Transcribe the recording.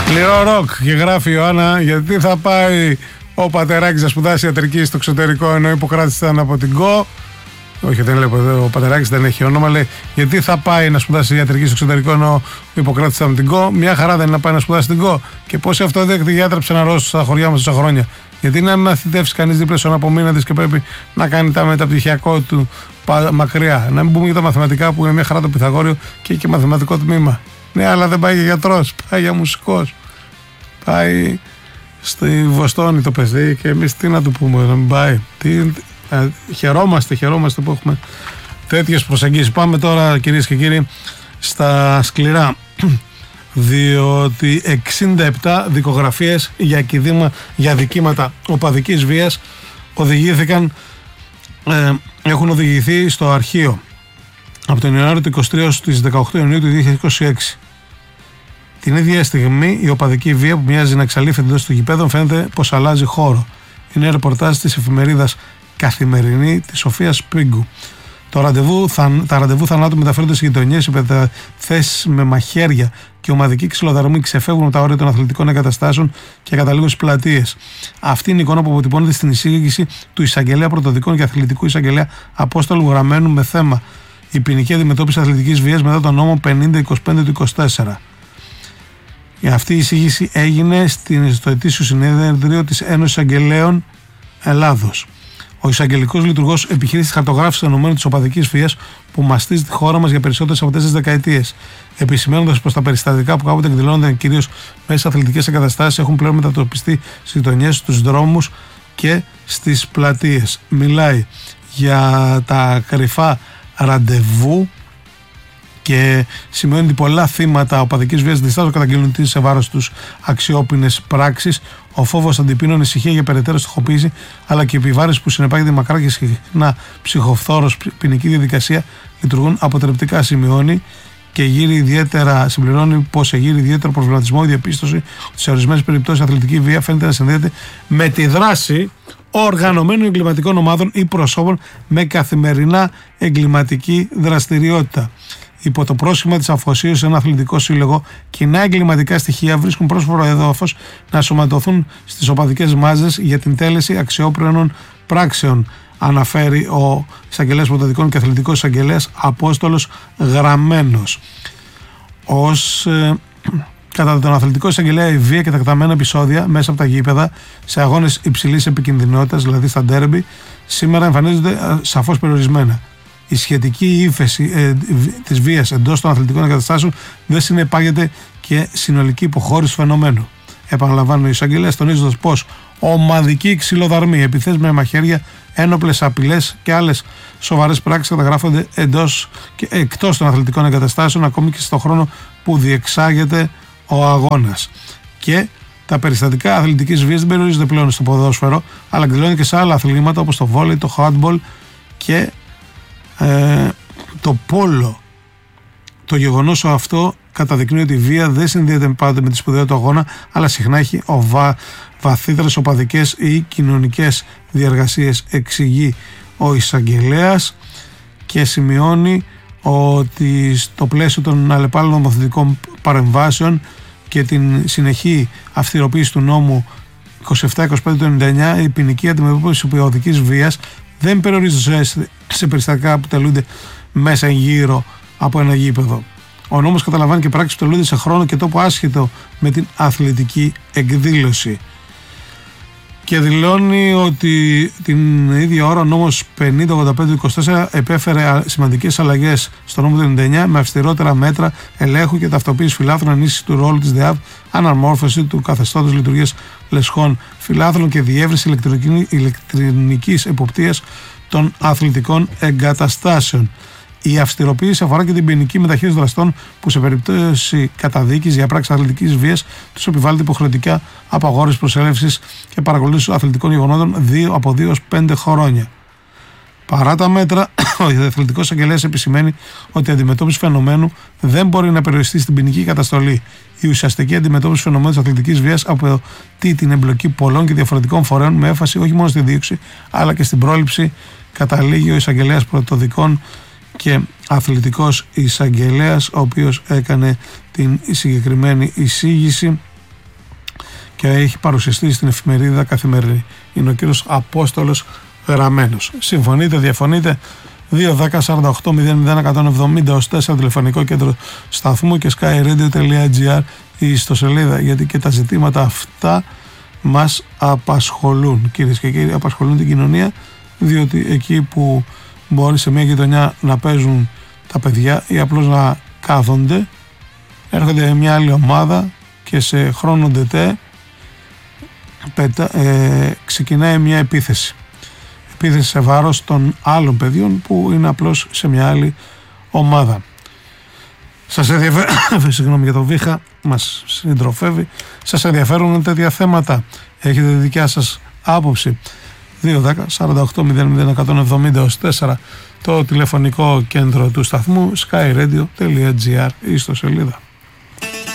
Σκληρό ροκ και γράφει η Ιωάννα, γιατί θα πάει ο Πατεράκης να σπουδάσει ιατρική στο εξωτερικό ενώ Ιπποκράτης ήταν από την ΚΟ. Όχι, δεν λέει ο Πατεράκης, δεν έχει όνομα. Λέει γιατί θα πάει να σπουδάσει ιατρική στο εξωτερικό ενώ ο Ιπποκράτης ήταν από την ΚΟ. Μια χαρά δεν είναι να πάει να σπουδάσει την ΚΟ. Και πόσοι αυτοδέκτοι γιατρέψαν αρρώστους στα χωριά μας τόσα χρόνια. Γιατί είναι να θητεύσει κανείς δίπλα στον απομείναντης και πρέπει να κάνει τα μεταπτυχιακό του μακριά. Να μην πούμε για τα μαθηματικά που είναι μια χαρά το Πυθαγόριο και μαθηματικό τμήμα. Ναι, αλλά δεν πάει για γιατρός, πάει για μουσικός. Πάει στη Βοστόνη το παιδί και εμείς τι να του πούμε, να μην πάει. Χαιρόμαστε που έχουμε τέτοιες προσεγγίσεις. Πάμε τώρα, κυρίες και κύριοι, στα σκληρά. Διότι 67 δικογραφίες για δικήματα οπαδικής βίας έχουν οδηγηθεί στο αρχείο από τον Ιανουάριο του 23 έως τις 18 Ιουνίου του 2026. Την ίδια στιγμή η οπαδική βία που μοιάζει να εξαλείφεται εντός του γηπέδου φαίνεται πως αλλάζει χώρο. Είναι ρεπορτάζ της εφημερίδας Καθημερινή της Σοφίας Πρίγκου. Τα ραντεβού θανάτου μεταφέρονται στις γειτονιές, οι επιθέσεις με μαχαίρια και ομαδικοί ξυλοδαρμοί ξεφεύγουν από τα όρια των αθλητικών εγκαταστάσεων και καταλήγουν στις πλατείες. Αυτή είναι η εικόνα που αποτυπώνεται στην εισήγηση του εισαγγελέα πρωτοδικών και αθλητικού εισαγγελέα Απόστολου Γραμμένου με θέμα η ποινική αντιμετώπιση αθλητικής βίας μετά τον νόμο 50-25 του 24. Αυτή η εισήγηση έγινε στο ετήσιο συνέδριο της Ένωσης Αγγελέων Ελλάδος. Ο εισαγγελικός λειτουργός επιχείρησε τη χαρτογράφηση των φαινομένων της οπαδικής βίας που μαστίζει τη χώρα μας για περισσότερες από 4 δεκαετίες, επισημαίνοντας πως τα περιστατικά που κάποτε εκδηλώνονται κυρίως μέσα σε αθλητικές εγκαταστάσεις έχουν πλέον μετατοπιστεί στις γειτονιές, στους δρόμους και στις πλατείες. Μιλάει για τα κρυφά ραντεβού και σημαίνει ότι πολλά θύματα οπαδικής βίας διστάζουν να καταγγείλουν σε βάρος τους αξιόπινες πράξεις. Ο φόβος αντιπίνων, ησυχία για περαιτέρω στοχοποίηση, αλλά και η επιβάρηση που συνεπάγεται μακρά και συχνά ψυχοφθόρος ποινική διαδικασία λειτουργούν αποτρεπτικά, σημειώνει και συμπληρώνει πως εγείρει ιδιαίτερο προβληματισμό η διαπίστωση ότι σε ορισμένες περιπτώσεις η αθλητική βία φαίνεται να συνδέεται με τη δράση οργανωμένων εγκληματικών ομάδων ή προσώπων με καθημερινά εγκληματική δραστηριότητα. Υπό το πρόσχημα της αφοσίωσης σε ένα αθλητικό σύλλογο, κοινά εγκληματικά στοιχεία βρίσκουν πρόσφορο έδαφος να σωματωθούν στις οπαδικές μάζες για την τέλεση αξιόπρεπων πράξεων, αναφέρει ο εισαγγελέας πρωτοδικών και αθλητικός εισαγγελέας Απόστολος Γραμμένος. Κατά τον αθλητικό εισαγγελέα, η βία και τα εκταμένα επεισόδια μέσα από τα γήπεδα σε αγώνες υψηλής επικινδυνότητας, δηλαδή στα ντέρμπι, σήμερα εμφανίζονται σαφώς περιορισμένα. Η σχετική ύφεση της βίας εντός των αθλητικών εγκαταστάσεων δεν συνεπάγεται και συνολική υποχώρηση του φαινομένου. Επαναλαμβάνω, ο εισαγγελέας τονίζοντας πως ομαδικοί ξυλοδαρμοί, επιθέσεις με μαχαίρια, ένοπλες απειλές και άλλες σοβαρές πράξεις καταγράφονται εντός και εκτός των αθλητικών εγκαταστάσεων, ακόμη και στον χρόνο που διεξάγεται ο αγώνας. Και τα περιστατικά αθλητικής βίας δεν περιορίζονται πλέον στο ποδόσφαιρο, αλλά εκδηλώνονται και σε άλλα αθλήματα όπως το βόλεϊ, το handball και το πόλο. Το γεγονός αυτό καταδεικνύει ότι η βία δεν συνδέεται πάντοτε με τη σπουδαιότητα του αγώνα, αλλά συχνά έχει βαθύτερες οπαδικές ή κοινωνικές διεργασίες, εξηγεί ο εισαγγελέας και σημειώνει ότι στο πλαίσιο των αλλεπάλληλων νομοθετικών παρεμβάσεων και την συνεχή αυστηροποίηση του νόμου 27-25 του 99, η ποινική αντιμετώπιση οπαδικής βίας δεν περιορίζεται σε περιστατικά που τελούνται μέσα γύρω από ένα γήπεδο. Ο νόμος καταλαμβάνει και πράξεις που τελούνται σε χρόνο και τόπο άσχετο με την αθλητική εκδήλωση. Και δηλώνει ότι την ίδια ώρα ο νόμος 50-85 του 24 επέφερε σημαντικές αλλαγές στο νόμο του 99 με αυστηρότερα μέτρα ελέγχου και ταυτοποίηση φιλάθλων, ενίσχυση του ρόλου της ΔΕΑΒ, αναρμόρφωση του καθεστώτος λειτουργίας λεσχών φιλάθλων και διεύρυνση ηλεκτρονικής εποπτείας των αθλητικών εγκαταστάσεων. Η αυστηροποίηση αφορά και την ποινική μεταχείριση δραστών που σε περίπτωση καταδίκης για πράξεις αθλητικής βίας τους επιβάλλεται υποχρεωτικά απαγόρευση προσέλευσης και παρακολούθηση αθλητικών γεγονότων από 2 έως 5 χρόνια. Παρά τα μέτρα, ο αθλητικός εισαγγελέας επισημαίνει ότι η αντιμετώπιση φαινομένου δεν μπορεί να περιοριστεί στην ποινική καταστολή. Η ουσιαστική αντιμετώπιση φαινομένου της αθλητικής βίας απαιτεί την εμπλοκή πολλών και διαφορετικών φορέων με έμφαση όχι μόνο στη δίωξη αλλά και στην πρόληψη, καταλήγει ο εισαγγελέας πρωτοδικών και αθλητικός εισαγγελέας, ο οποίος έκανε την συγκεκριμένη εισήγηση και έχει παρουσιαστεί στην εφημερίδα Καθημερινή. Είναι ο κύριος Απόστολος Γραμμένος. Συμφωνείτε, διαφωνείτε? 2-10-48-00-170 τηλεφωνικό κέντρο σταθμού και skyradio.gr η ιστοσελίδα, γιατί και τα ζητήματα αυτά μας απασχολούν, κυρίες και κύριοι, απασχολούν την κοινωνία, διότι εκεί που μπορεί σε μια γειτονιά να παίζουν τα παιδιά ή απλώς να κάθονται, έρχονται μια άλλη ομάδα και σε χρόνο ντετέ ξεκινάει μια επίθεση σε βάρος των άλλων παιδιών που είναι απλώς σε μια άλλη ομάδα. Σας ενδιαφέρει, συγγνώμη για το βήχα, μας συντροφεύει, σας ενδιαφέρουν τέτοια θέματα, έχετε δικιά σας άποψη? 2-10-48-00-170 το τηλεφωνικό κέντρο του σταθμού, skyradio.gr η ιστοσελίδα.